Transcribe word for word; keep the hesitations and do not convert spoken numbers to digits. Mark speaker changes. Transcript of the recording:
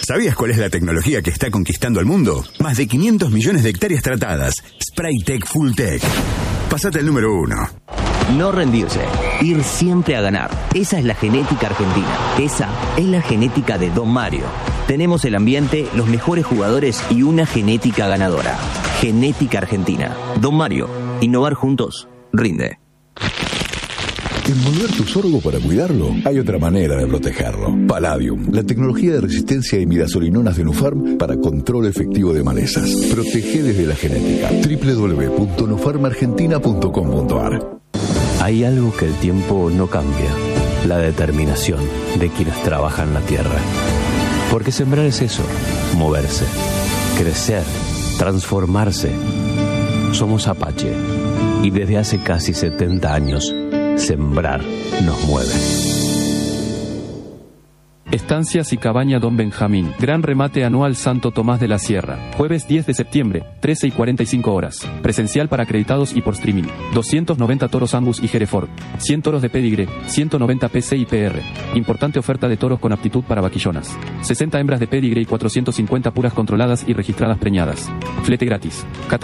Speaker 1: ¿Sabías cuál es la tecnología que está conquistando el mundo? Más de quinientos millones de hectáreas tratadas. Spraytec Full Tech. Pasate al número uno.
Speaker 2: No rendirse, ir siempre a ganar. Esa es la genética argentina. Esa es la genética de Don Mario. Tenemos el ambiente, los mejores jugadores y una genética ganadora. Genética argentina. Don Mario, innovar juntos, rinde.
Speaker 3: ¿Envolver tu sorgo para cuidarlo? Hay otra manera de protegerlo. Palladium, la tecnología de resistencia a imidazolinonas de Nufarm para control efectivo de malezas. Protege desde la genética. doble u doble u doble u punto nufarm argentina punto com punto a r.
Speaker 4: Hay algo que el tiempo no cambia, la determinación de quienes trabajan la tierra. Porque sembrar es eso, moverse, crecer, transformarse. Somos Apache y desde hace casi setenta años, sembrar nos mueve.
Speaker 5: Estancias y Cabaña Don Benjamín. Gran remate anual Santo Tomás de la Sierra. Jueves diez de septiembre, trece y cuarenta y cinco horas. Presencial para acreditados y por streaming. doscientos noventa toros Angus y Hereford. cien toros de pedigre. ciento noventa P C y P R. Importante oferta de toros con aptitud para vaquillonas. sesenta hembras de pedigre y cuatrocientos cincuenta puras controladas y registradas preñadas. Flete gratis.